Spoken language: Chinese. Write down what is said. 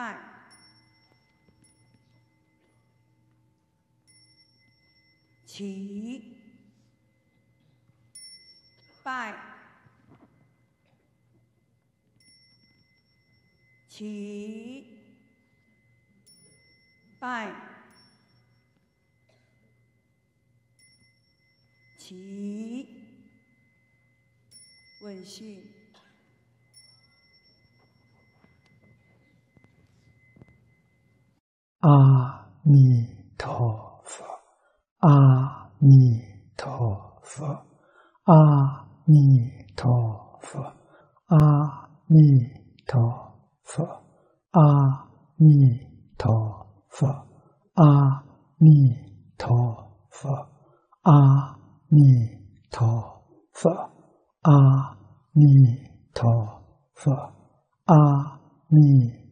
拜，起，拜，起，拜，起，问讯。 阿弥陀佛，阿弥陀佛，阿弥陀佛，阿弥陀佛，阿弥陀佛，阿弥陀佛，阿弥陀佛，阿弥陀佛，阿弥。